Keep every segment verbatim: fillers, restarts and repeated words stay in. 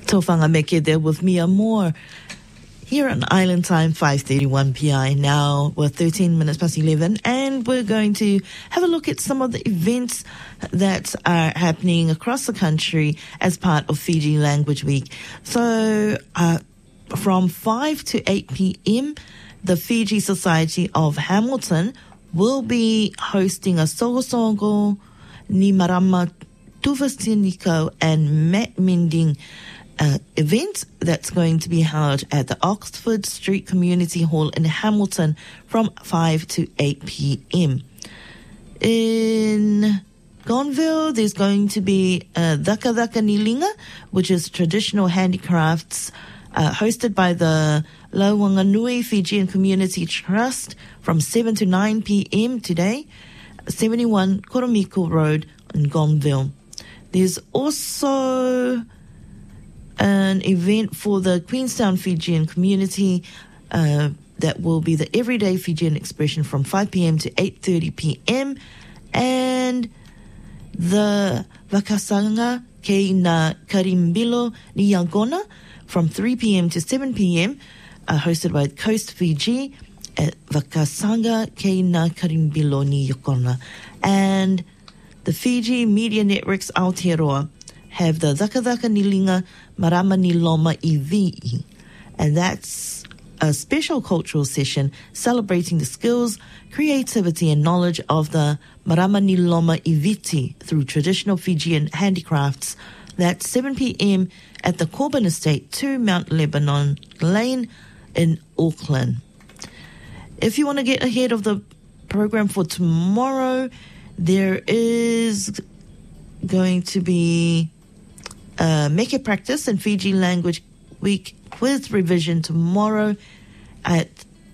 Tofanga Meke there with Mia Moore. Here on Island Time, five thirty-one p m now. We're thirteen minutes past eleven, and we're going to have a look at some of the events that are happening across the country as part of Fiji Language Week. So, uh, from five to eight p m, the Fiji Society of Hamilton will be hosting a Sogosogo, Ni Marama, Tuvasiniko, and Mat Mending Uh, event that's going to be held at the Oxford Street Community Hall in Hamilton from five to eight p m. In Gonville, there's going to be uh, Daka Daka Nilinga, which is traditional handicrafts uh, hosted by the Lauanganui Fijian Community Trust from seven to nine p m today, seventy-one Koromiko Road in Gonville. There's also an event for the Queenstown Fijian community uh, that will be the Everyday Fijian Expression from five p m to eight thirty p m and the Vakasanga Kei Na Karimbilo Ni Yagona from three p m to seven p m uh, hosted by Coast Fiji at Vakasanga Kei Na Karimbilo Ni Yagona. And the Fiji Media Networks Aotearoa have the Daka Daka Nilinga Marama ni Loma Ivi'i, and that's a special cultural session celebrating the skills, creativity and knowledge of the Marama ni Loma Iviti through traditional Fijian handicrafts. That's seven p m at the Corbin Estate, two Mount Lebanon Lane in Auckland. If you want to get ahead of the program for tomorrow, there is going to be Uh, make a practice in Fiji Language Week quiz revision tomorrow at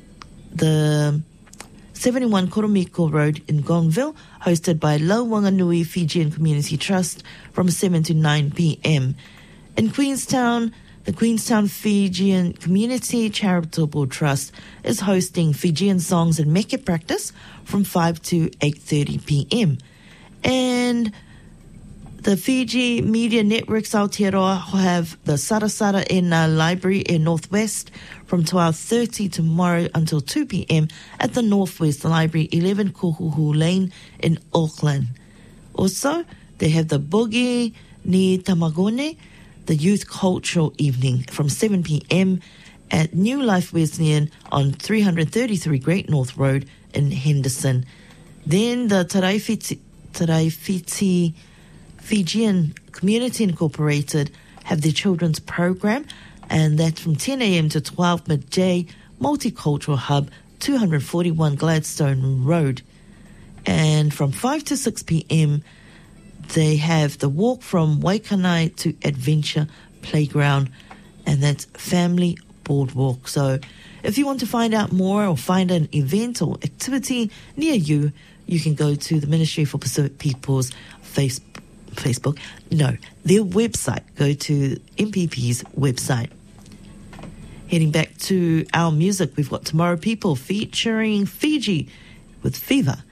the seventy-one Koromiko Road in Gonville, hosted by Lauanganui Fijian Community Trust from seven to nine p m. In Queenstown, the Queenstown Fijian Community Charitable Trust is hosting Fijian songs and make a practice from five to eight thirty p m. And the Fiji Media Networks Aotearoa have the Sarasara Ena Library in Northwest from twelve thirty tomorrow until two p m at the Northwest Library, eleven Kohuhu Lane in Auckland. Also, they have the Boogie Ni Tamagone, the Youth Cultural Evening from seven p m at New Life Wesleyan on three thirty-three Great North Road in Henderson. Then the Taraifiti, Taraifiti Fijian Community Incorporated have their children's program, and that's from ten a m to twelve midday, Multicultural Hub, two forty-one Gladstone Road. And from five to six p m, they have the walk from Waikanai to Adventure Playground, and that's Family Boardwalk. So if you want to find out more or find an event or activity near you, you can go to the Ministry for Pacific Peoples Facebook. Facebook, no, their website. Go to M P P's website. Heading back to our music, we've got Tomorrow People featuring Fiji with Fever.